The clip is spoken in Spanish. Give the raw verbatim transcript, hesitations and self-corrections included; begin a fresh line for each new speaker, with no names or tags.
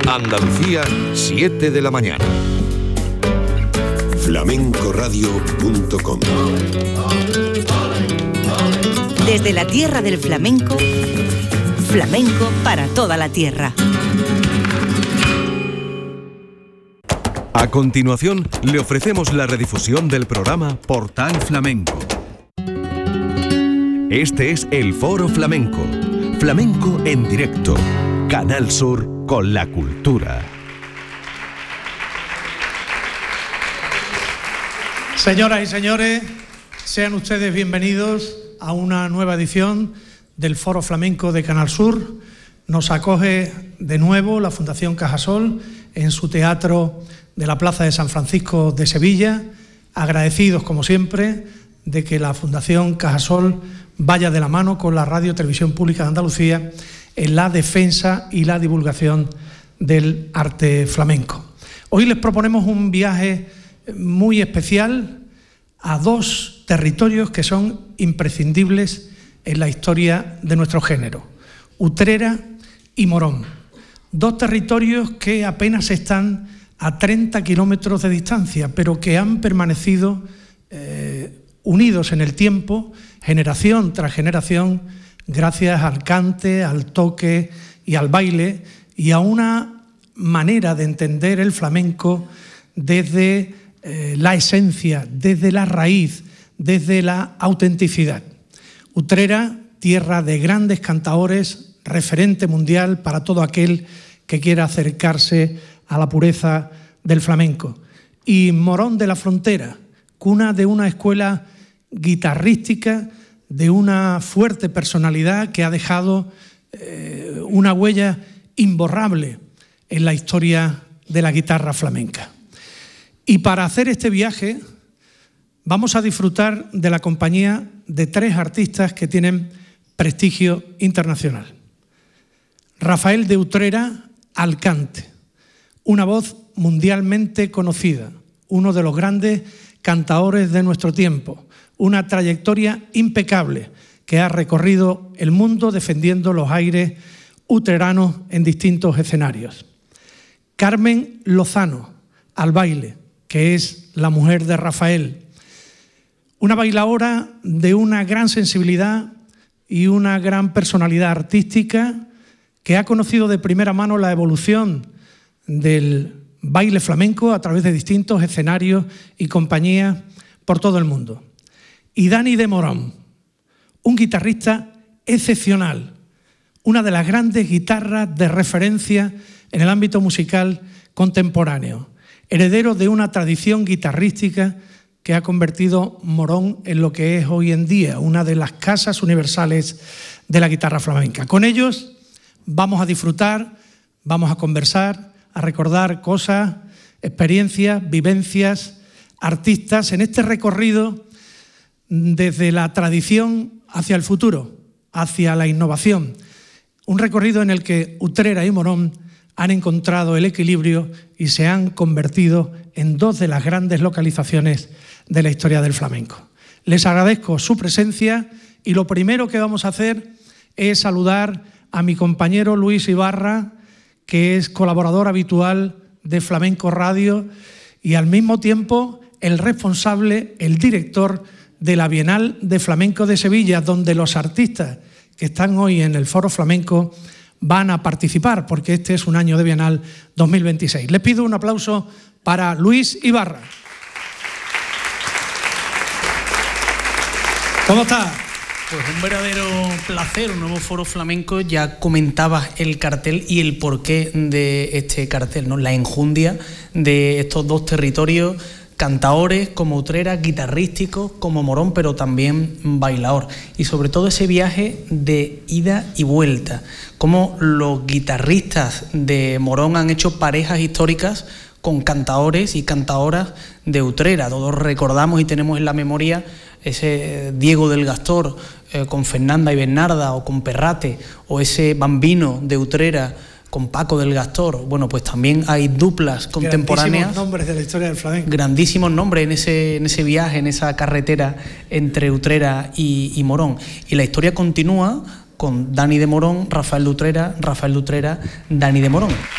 Andalucía, siete de la mañana.
flamencoradio punto com.
Desde la tierra del flamenco, flamenco para toda la tierra.
A continuación, le ofrecemos la redifusión del programa Portal Flamenco. Este es el Foro Flamenco. Flamenco en directo. Canal Sur con la cultura.
Señoras y señores, sean ustedes bienvenidos a una nueva edición del Foro Flamenco de Canal Sur. Nos acoge de nuevo la Fundación Cajasol en su teatro de la Plaza de San Francisco de Sevilla, agradecidos como siempre de que la Fundación Cajasol vaya de la mano con la Radio Televisión Pública de Andalucía en la defensa y la divulgación del arte flamenco. Hoy les proponemos un viaje muy especial a dos territorios que son imprescindibles en la historia de nuestro género: Utrera y Morón. Dos territorios que apenas están a treinta kilómetros de distancia, pero que han permanecido eh, unidos en el tiempo, generación tras generación, gracias al cante, al toque y al baile, y a una manera de entender el flamenco desde eh, la esencia, desde la raíz, desde la autenticidad. Utrera, tierra de grandes cantaores, referente mundial para todo aquel que quiera acercarse a la pureza del flamenco. Y Morón de la Frontera, cuna de una escuela guitarrística, de una fuerte personalidad que ha dejado eh, una huella imborrable en la historia de la guitarra flamenca. Y para hacer este viaje vamos a disfrutar de la compañía de tres artistas que tienen prestigio internacional. Rafael de Utrera al cante, una voz mundialmente conocida, uno de los grandes cantaores de nuestro tiempo, una trayectoria impecable que ha recorrido el mundo defendiendo los aires utreranos en distintos escenarios. Carmen Lozano al baile, que es la mujer de Rafael, una bailaora de una gran sensibilidad y una gran personalidad artística, que ha conocido de primera mano la evolución del baile flamenco a través de distintos escenarios y compañías por todo el mundo. Y Dani de Morón, un guitarrista excepcional, una de las grandes guitarras de referencia en el ámbito musical contemporáneo, heredero de una tradición guitarrística que ha convertido Morón en lo que es hoy en día una de las casas universales de la guitarra flamenca. Con ellos vamos a disfrutar, vamos a conversar, a recordar cosas, experiencias, vivencias, artistas en este recorrido desde la tradición hacia el futuro, hacia la innovación. Un recorrido en el que Utrera y Morón han encontrado el equilibrio y se han convertido en dos de las grandes localizaciones de la historia del flamenco. Les agradezco su presencia y lo primero que vamos a hacer es saludar a mi compañero Luis Ibarra, que es colaborador habitual de Flamenco Radio y al mismo tiempo el responsable, el director de la Bienal de Flamenco de Sevilla, donde los artistas que están hoy en el Foro Flamenco van a participar, porque este es un año de Bienal dos mil veintiséis. Les pido un aplauso para Luis Ibarra. ¿Cómo está?
Pues un verdadero placer, un nuevo Foro Flamenco. Ya comentabas el cartel y el porqué de este cartel, ¿no? La enjundia de estos dos territorios, cantaores como Utrera, guitarrísticos como Morón, pero también bailador. Y sobre todo ese viaje de ida y vuelta, cómo los guitarristas de Morón han hecho parejas históricas con cantaores y cantadoras de Utrera. Todos recordamos y tenemos en la memoria ese Diego del Gastor eh, con Fernanda y Bernarda, o con Perrate, o ese Bambino de Utrera con Paco del Gastor. Bueno, pues también hay duplas contemporáneas.
Grandísimos nombres de la historia del flamenco.
Grandísimos nombres en ese, en ese viaje, en esa carretera entre Utrera y, y Morón. Y la historia continúa con Dani de Morón, Rafael de Utrera, Rafael de Utrera, Dani de Morón.